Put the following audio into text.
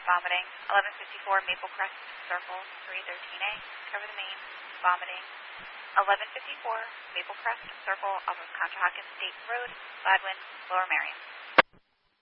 vomiting. 1154 Maple Crest Circle, 313A, cover the main, vomiting. 1154 Maple Crest Circle off of Conshohocken State Road, Gladwin, Lower Merion.